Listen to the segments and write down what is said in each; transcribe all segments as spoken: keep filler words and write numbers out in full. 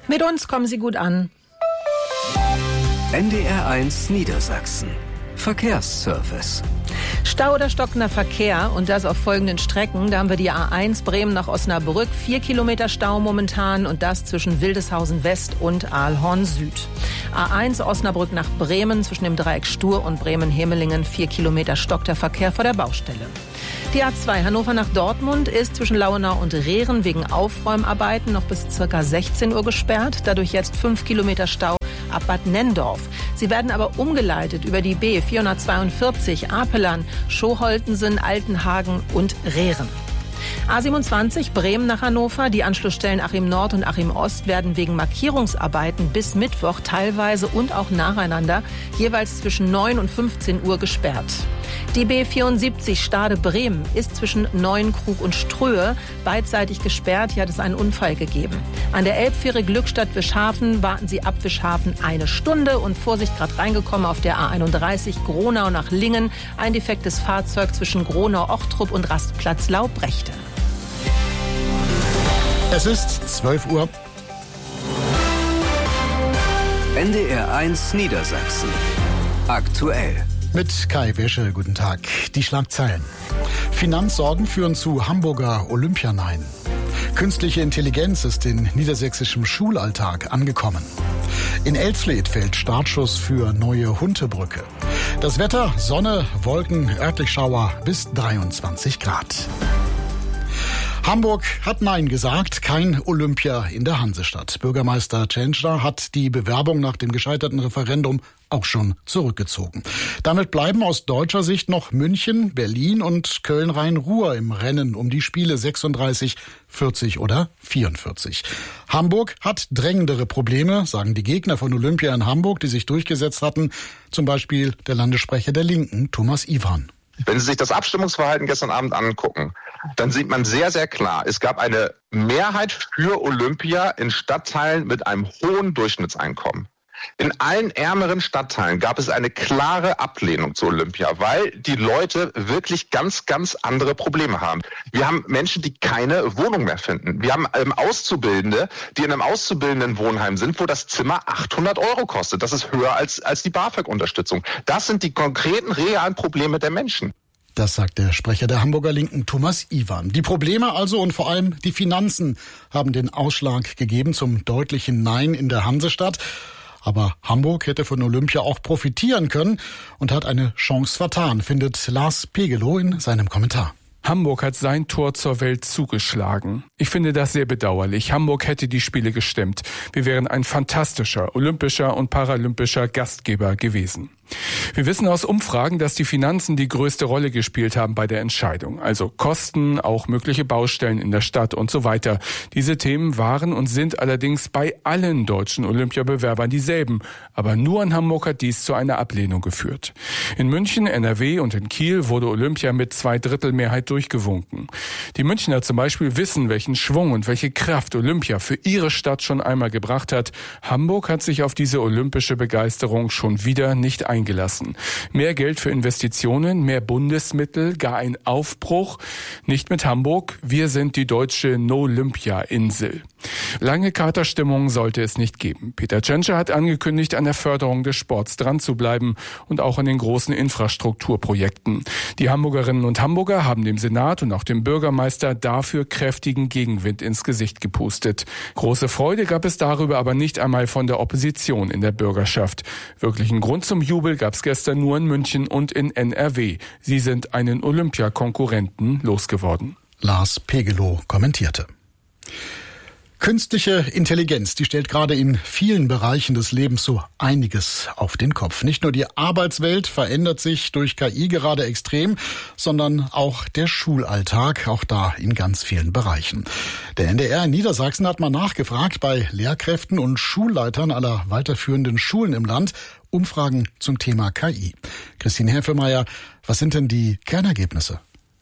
Mit uns kommen Sie gut an. N D R eins Niedersachsen. Verkehrsservice. Stau oder stockender Verkehr und das auf folgenden Strecken. Da haben wir die A eins Bremen nach Osnabrück, vier Kilometer Stau momentan und das zwischen Wildeshausen West und Aalhorn Süd. A eins Osnabrück nach Bremen zwischen dem Dreieck Stur und Bremen-Hemelingen, vier Kilometer stockt der Verkehr vor der Baustelle. Die A zwei Hannover nach Dortmund ist zwischen Lauenau und Rehren wegen Aufräumarbeiten noch bis ca. sechzehn Uhr gesperrt. Dadurch jetzt fünf Kilometer Stau ab Bad Nenndorf. Sie werden aber umgeleitet über die B vierhundertzweiundvierzig Apelern, Schoholtensen, Altenhagen und Rehren. A siebenundzwanzig Bremen nach Hannover. Die Anschlussstellen Achim Nord und Achim Ost werden wegen Markierungsarbeiten bis Mittwoch teilweise und auch nacheinander jeweils zwischen neun und fünfzehn Uhr gesperrt. Die B vierundsiebzig Stade-Bremen ist zwischen Neuenkrug und Ströhe beidseitig gesperrt. Hier hat es einen Unfall gegeben. An der Elbfähre Glückstadt-Wischhafen warten Sie ab Wischhafen eine Stunde. Und Vorsicht, gerade reingekommen auf der A einunddreißig Gronau nach Lingen. Ein defektes Fahrzeug zwischen Gronau-Ochtrup und Rastplatz Laubrechte. Es ist zwölf Uhr. N D R eins Niedersachsen. Aktuell. Mit Kai Wäsche, guten Tag. Die Schlagzeilen. Finanzsorgen führen zu Hamburger Olympianein. Künstliche Intelligenz ist in niedersächsischem Schulalltag angekommen. In Elsfleth fällt Startschuss für neue Huntebrücke. Das Wetter, Sonne, Wolken, örtlich Schauer bis dreiundzwanzig Grad. Hamburg hat Nein gesagt, kein Olympia in der Hansestadt. Bürgermeister Tschentscher hat die Bewerbung nach dem gescheiterten Referendum auch schon zurückgezogen. Damit bleiben aus deutscher Sicht noch München, Berlin und Köln-Rhein-Ruhr im Rennen um die Spiele sechsunddreißig, vierzig oder vierundvierzig. Hamburg hat drängendere Probleme, sagen die Gegner von Olympia in Hamburg, die sich durchgesetzt hatten. Zum Beispiel der Landessprecher der Linken, Thomas Iwan. Wenn Sie sich das Abstimmungsverhalten gestern Abend angucken, dann sieht man sehr, sehr klar, es gab eine Mehrheit für Olympia in Stadtteilen mit einem hohen Durchschnittseinkommen. In allen ärmeren Stadtteilen gab es eine klare Ablehnung zu Olympia, weil die Leute wirklich ganz, ganz andere Probleme haben. Wir haben Menschen, die keine Wohnung mehr finden. Wir haben ähm, Auszubildende, die in einem Auszubildendenwohnheim sind, wo das Zimmer achthundert Euro kostet. Das ist höher als, als die BAföG-Unterstützung. Das sind die konkreten, realen Probleme der Menschen. Das sagt der Sprecher der Hamburger Linken, Thomas Iwan. Die Probleme also und vor allem die Finanzen haben den Ausschlag gegeben zum deutlichen Nein in der Hansestadt. Aber Hamburg hätte von Olympia auch profitieren können und hat eine Chance vertan, findet Lars Pegelow in seinem Kommentar. Hamburg hat sein Tor zur Welt zugeschlagen. Ich finde das sehr bedauerlich. Hamburg hätte die Spiele gestemmt. Wir wären ein fantastischer olympischer und paralympischer Gastgeber gewesen. Wir wissen aus Umfragen, dass die Finanzen die größte Rolle gespielt haben bei der Entscheidung. Also Kosten, auch mögliche Baustellen in der Stadt und so weiter. Diese Themen waren und sind allerdings bei allen deutschen Olympiabewerbern dieselben. Aber nur in Hamburg hat dies zu einer Ablehnung geführt. In München, N R W und in Kiel wurde Olympia mit Zweidrittelmehrheit durchgewunken. Die Münchner zum Beispiel wissen, welchen Schwung und welche Kraft Olympia für ihre Stadt schon einmal gebracht hat. Hamburg hat sich auf diese olympische Begeisterung schon wieder nicht eingelassen. Eingelassen. Mehr Geld für Investitionen, mehr Bundesmittel, gar ein Aufbruch. Nicht mit Hamburg. Wir sind die deutsche No-Olympia-Insel. Lange Katerstimmung sollte es nicht geben. Peter Tschentscher hat angekündigt, an der Förderung des Sports dran zu bleiben und auch an den großen Infrastrukturprojekten. Die Hamburgerinnen und Hamburger haben dem Senat und auch dem Bürgermeister dafür kräftigen Gegenwind ins Gesicht gepustet. Große Freude gab es darüber aber nicht einmal von der Opposition in der Bürgerschaft. Wirklichen Grund zum Jubel gab es gestern nur in München und in N R W. Sie sind einen Olympiakonkurrenten losgeworden. Lars Pegelow kommentierte. Künstliche Intelligenz, die stellt gerade in vielen Bereichen des Lebens so einiges auf den Kopf. Nicht nur die Arbeitswelt verändert sich durch K I gerade extrem, sondern auch der Schulalltag, auch da in ganz vielen Bereichen. Der N D R in Niedersachsen hat mal nachgefragt bei Lehrkräften und Schulleitern aller weiterführenden Schulen im Land, Umfragen zum Thema K I. Christine Heffelmeier, was sind denn die Kernergebnisse?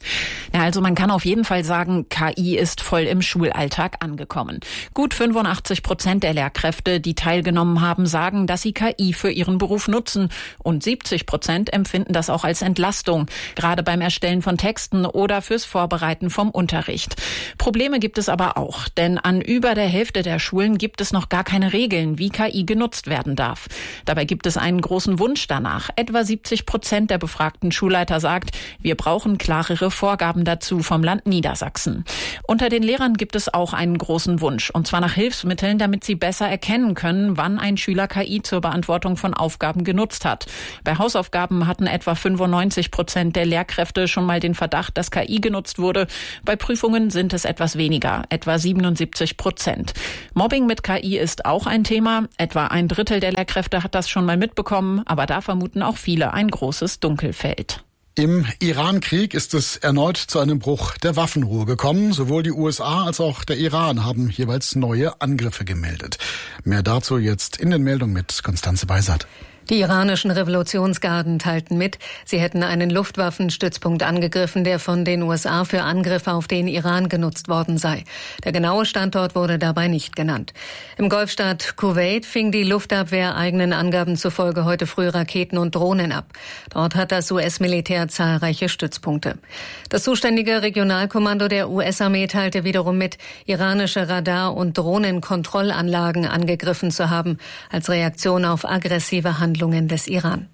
Ja, also man kann auf jeden Fall sagen, K I ist voll im Schulalltag angekommen. Gut fünfundachtzig Prozent der Lehrkräfte, die teilgenommen haben, sagen, dass sie K I für ihren Beruf nutzen. Und siebzig Prozent empfinden das auch als Entlastung, gerade beim Erstellen von Texten oder fürs Vorbereiten vom Unterricht. Probleme gibt es aber auch, denn an über der Hälfte der Schulen gibt es noch gar keine Regeln, wie K I genutzt werden darf. Dabei gibt es einen großen Wunsch danach. Etwa siebzig Prozent der befragten Schulleiter sagt, wir brauchen klarere Vorgaben dazu vom Land Niedersachsen. Unter den Lehrern gibt es auch einen großen Wunsch, und zwar nach Hilfsmitteln, damit sie besser erkennen können, wann ein Schüler K I zur Beantwortung von Aufgaben genutzt hat. Bei Hausaufgaben hatten etwa fünfundneunzig Prozent der Lehrkräfte schon mal den Verdacht, dass K I genutzt wurde. Bei Prüfungen sind es etwas weniger, etwa siebenundsiebzig Prozent. Mobbing mit K I ist auch ein Thema. Etwa ein Drittel der Lehrkräfte hat das schon mal mitbekommen, aber da vermuten auch viele ein großes Dunkelfeld. Im Iran-Krieg ist es erneut zu einem Bruch der Waffenruhe gekommen. Sowohl die U S A als auch der Iran haben jeweils neue Angriffe gemeldet. Mehr dazu jetzt in den Meldungen mit Konstanze Beisert. Die iranischen Revolutionsgarden teilten mit, sie hätten einen Luftwaffenstützpunkt angegriffen, der von den U S A für Angriffe auf den Iran genutzt worden sei. Der genaue Standort wurde dabei nicht genannt. Im Golfstaat Kuwait fing die Luftabwehr eigenen Angaben zufolge heute früh Raketen und Drohnen ab. Dort hat das U S-Militär zahlreiche Stützpunkte. Das zuständige Regionalkommando der U S-Armee teilte wiederum mit, iranische Radar- und Drohnenkontrollanlagen angegriffen zu haben, als Reaktion auf aggressive Handlungen des Iran.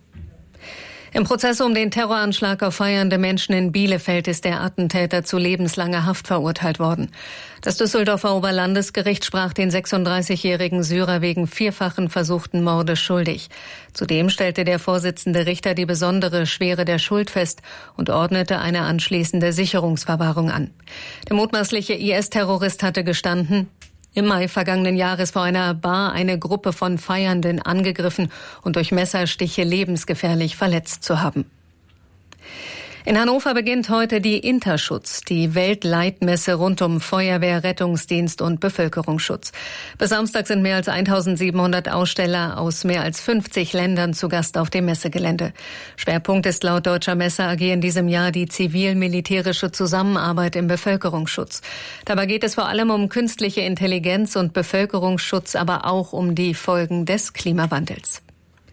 Im Prozess um den Terroranschlag auf feiernde Menschen in Bielefeld ist der Attentäter zu lebenslanger Haft verurteilt worden. Das Düsseldorfer Oberlandesgericht sprach den sechsunddreißigjährigen Syrer wegen vierfachen versuchten Mordes schuldig. Zudem stellte der Vorsitzende Richter die besondere Schwere der Schuld fest und ordnete eine anschließende Sicherungsverwahrung an. Der mutmaßliche I S-Terrorist hatte gestanden, im Mai vergangenen Jahres vor einer Bar eine Gruppe von Feiernden angegriffen und durch Messerstiche lebensgefährlich verletzt zu haben. In Hannover beginnt heute die Interschutz, die Weltleitmesse rund um Feuerwehr, Rettungsdienst und Bevölkerungsschutz. Bis Samstag sind mehr als eintausendsiebenhundert Aussteller aus mehr als fünfzig Ländern zu Gast auf dem Messegelände. Schwerpunkt ist laut Deutscher Messe A G in diesem Jahr die zivil-militärische Zusammenarbeit im Bevölkerungsschutz. Dabei geht es vor allem um künstliche Intelligenz und Bevölkerungsschutz, aber auch um die Folgen des Klimawandels.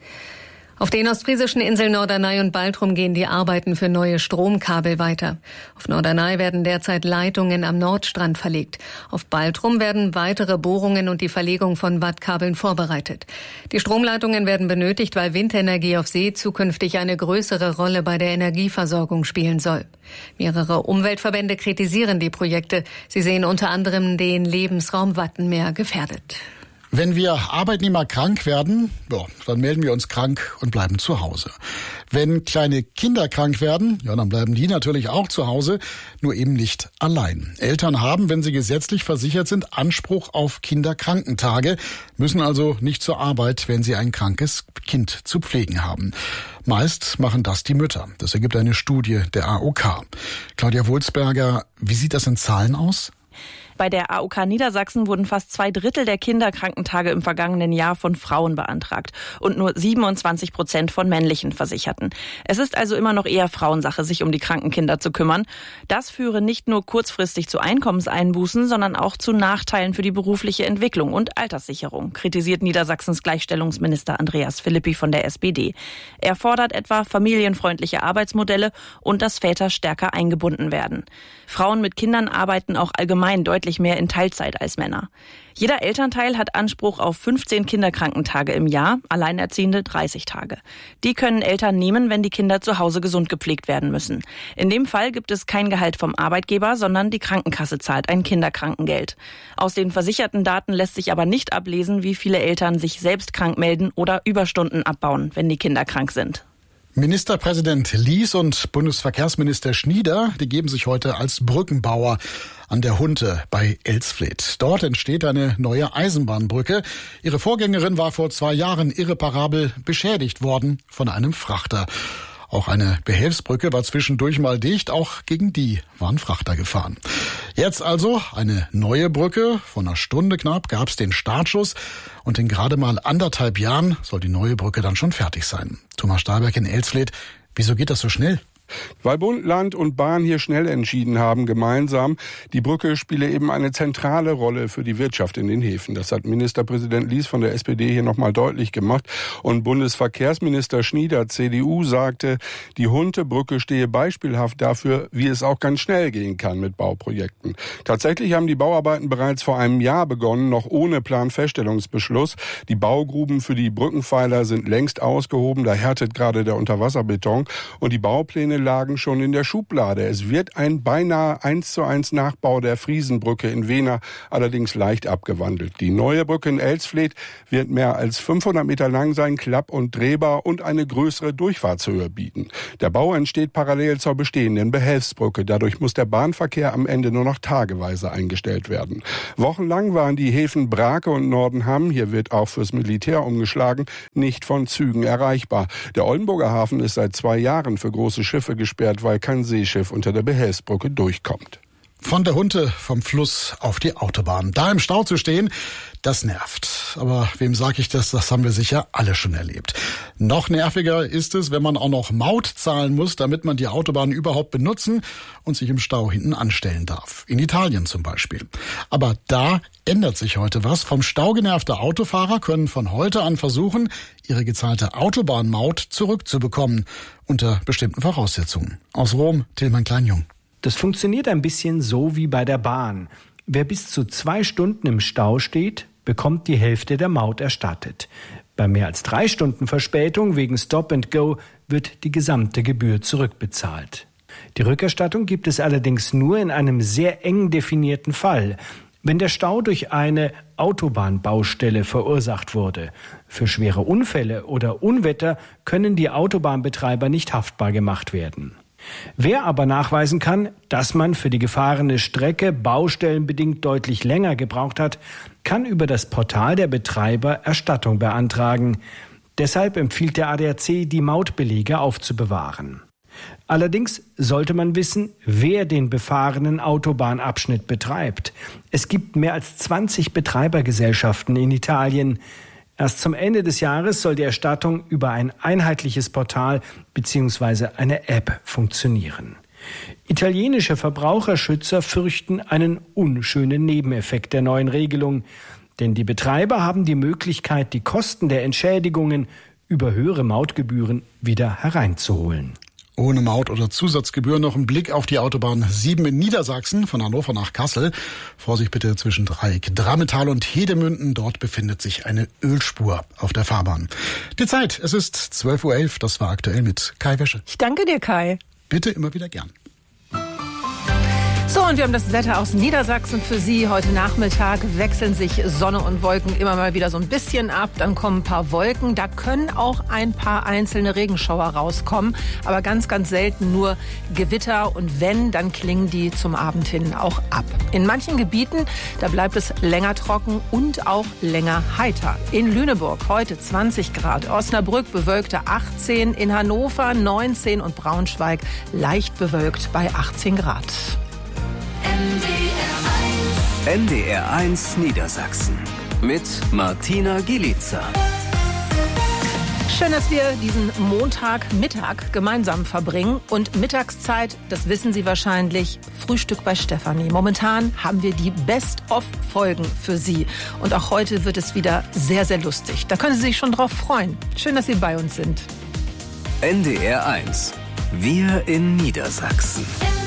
Auf den ostfriesischen Inseln Norderney und Baltrum gehen die Arbeiten für neue Stromkabel weiter. Auf Norderney werden derzeit Leitungen am Nordstrand verlegt. Auf Baltrum werden weitere Bohrungen und die Verlegung von Wattkabeln vorbereitet. Die Stromleitungen werden benötigt, weil Windenergie auf See zukünftig eine größere Rolle bei der Energieversorgung spielen soll. Mehrere Umweltverbände kritisieren die Projekte. Sie sehen unter anderem den Lebensraum Wattenmeer gefährdet. Wenn wir Arbeitnehmer krank werden, ja, dann melden wir uns krank und bleiben zu Hause. Wenn kleine Kinder krank werden, ja, dann bleiben die natürlich auch zu Hause, nur eben nicht allein. Eltern haben, wenn sie gesetzlich versichert sind, Anspruch auf Kinderkrankentage, müssen also nicht zur Arbeit, wenn sie ein krankes Kind zu pflegen haben. Meist machen das die Mütter. Das ergibt eine Studie der A O K. Claudia Wulsberger, wie sieht das in Zahlen aus? Bei der A O K Niedersachsen wurden fast zwei Drittel der Kinderkrankentage im vergangenen Jahr von Frauen beantragt und nur siebenundzwanzig Prozent von männlichen Versicherten. Es ist also immer noch eher Frauensache, sich um die kranken Kinder zu kümmern. Das führe nicht nur kurzfristig zu Einkommenseinbußen, sondern auch zu Nachteilen für die berufliche Entwicklung und Alterssicherung, kritisiert Niedersachsens Gleichstellungsminister Andreas Philippi von der S P D. Er fordert etwa familienfreundliche Arbeitsmodelle und dass Väter stärker eingebunden werden. Frauen mit Kindern arbeiten auch allgemein deutlich mehr in Teilzeit als Männer. Jeder Elternteil hat Anspruch auf fünfzehn Kinderkrankentage im Jahr, Alleinerziehende dreißig Tage. Die können Eltern nehmen, wenn die Kinder zu Hause gesund gepflegt werden müssen. In dem Fall gibt es kein Gehalt vom Arbeitgeber, sondern die Krankenkasse zahlt ein Kinderkrankengeld. Aus den versicherten Daten lässt sich aber nicht ablesen, wie viele Eltern sich selbst krank melden oder Überstunden abbauen, wenn die Kinder krank sind. Ministerpräsident Lies und Bundesverkehrsminister Schnieder, die geben sich heute als Brückenbauer an der Hunte bei Elsfleth. Dort entsteht eine neue Eisenbahnbrücke. Ihre Vorgängerin war vor zwei Jahren irreparabel beschädigt worden von einem Frachter. Auch eine Behelfsbrücke war zwischendurch mal dicht, auch gegen die waren Frachter gefahren. Jetzt also eine neue Brücke. Vor einer Stunde knapp gab es den Startschuss und in gerade mal anderthalb Jahren soll die neue Brücke dann schon fertig sein. Thomas Stahlberg in Elsfleth, wieso geht das so schnell? Weil Bund, Land und Bahn hier schnell entschieden haben, gemeinsam, die Brücke spiele eben eine zentrale Rolle für die Wirtschaft in den Häfen. Das hat Ministerpräsident Lies von der S P D hier nochmal deutlich gemacht. Und Bundesverkehrsminister Schnieder, C D U, sagte, die Huntebrücke stehe beispielhaft dafür, wie es auch ganz schnell gehen kann mit Bauprojekten. Tatsächlich haben die Bauarbeiten bereits vor einem Jahr begonnen, noch ohne Planfeststellungsbeschluss. Die Baugruben für die Brückenpfeiler sind längst ausgehoben, da härtet gerade der Unterwasserbeton. Und die Baupläne lagen schon in der Schublade. Es wird ein beinahe eins zu eins Nachbau der Friesenbrücke in Wehner, allerdings leicht abgewandelt. Die neue Brücke in Elsfleth wird mehr als fünfhundert Meter lang sein, klapp- und drehbar und eine größere Durchfahrtshöhe bieten. Der Bau entsteht parallel zur bestehenden Behelfsbrücke. Dadurch muss der Bahnverkehr am Ende nur noch tageweise eingestellt werden. Wochenlang waren die Häfen Brake und Nordenham, hier wird auch fürs Militär umgeschlagen, nicht von Zügen erreichbar. Der Oldenburger Hafen ist seit zwei Jahren für große Schiffe gesperrt, weil kein Seeschiff unter der Behelfsbrücke durchkommt. Von der Hunte vom Fluss auf die Autobahn. Da im Stau zu stehen, das nervt. Aber wem sage ich das? Das haben wir sicher alle schon erlebt. Noch nerviger ist es, wenn man auch noch Maut zahlen muss, damit man die Autobahn überhaupt benutzen und sich im Stau hinten anstellen darf. In Italien zum Beispiel. Aber da ändert sich heute was. Vom Stau genervte Autofahrer können von heute an versuchen, ihre gezahlte Autobahnmaut zurückzubekommen. Unter bestimmten Voraussetzungen. Aus Rom, Tilman Kleinjung. Das funktioniert ein bisschen so wie bei der Bahn. Wer bis zu zwei Stunden im Stau steht, bekommt die Hälfte der Maut erstattet. Bei mehr als drei Stunden Verspätung wegen Stop and Go wird die gesamte Gebühr zurückbezahlt. Die Rückerstattung gibt es allerdings nur in einem sehr eng definierten Fall, wenn der Stau durch eine Autobahnbaustelle verursacht wurde. Für schwere Unfälle oder Unwetter können die Autobahnbetreiber nicht haftbar gemacht werden. Wer aber nachweisen kann, dass man für die gefahrene Strecke baustellenbedingt deutlich länger gebraucht hat, kann über das Portal der Betreiber Erstattung beantragen. Deshalb empfiehlt der A D A C, die Mautbelege aufzubewahren. Allerdings sollte man wissen, wer den befahrenen Autobahnabschnitt betreibt. Es gibt mehr als zwanzig Betreibergesellschaften in Italien. Erst zum Ende des Jahres soll die Erstattung über ein einheitliches Portal bzw. eine App funktionieren. Italienische Verbraucherschützer fürchten einen unschönen Nebeneffekt der neuen Regelung, denn die Betreiber haben die Möglichkeit, die Kosten der Entschädigungen über höhere Mautgebühren wieder hereinzuholen. Ohne Maut- oder Zusatzgebühr noch ein Blick auf die Autobahn sieben in Niedersachsen, von Hannover nach Kassel. Vorsicht bitte zwischen Dreieck Drammetal und Hedemünden. Dort befindet sich eine Ölspur auf der Fahrbahn. Die Zeit, es ist zwölf Uhr elf. Das war aktuell mit Kai Wäsche. Ich danke dir, Kai. Bitte immer wieder gern. So, und wir haben das Wetter aus Niedersachsen für Sie. Heute Nachmittag wechseln sich Sonne und Wolken immer mal wieder so ein bisschen ab. Dann kommen ein paar Wolken. Da können auch ein paar einzelne Regenschauer rauskommen. Aber ganz, ganz selten nur Gewitter. Und wenn, dann klingen die zum Abend hin auch ab. In manchen Gebieten, da bleibt es länger trocken und auch länger heiter. In Lüneburg heute zwanzig Grad. Osnabrück bewölkte achtzehn. In Hannover neunzehn und Braunschweig leicht bewölkt bei achtzehn Grad. N D R eins Niedersachsen mit Martina Gielitzer. Schön, dass wir diesen Montagmittag gemeinsam verbringen. Und Mittagszeit, das wissen Sie wahrscheinlich, Frühstück bei Stefanie. Momentan haben wir die Best-of-Folgen für Sie. Und auch heute wird es wieder sehr, sehr lustig. Da können Sie sich schon drauf freuen. Schön, dass Sie bei uns sind. N D R eins. Wir in Niedersachsen.